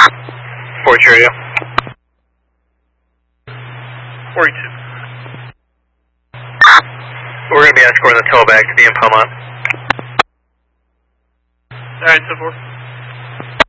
Fort Radio. 42. We're going to be escorting the tow back to the impound lot. Alright, so 4.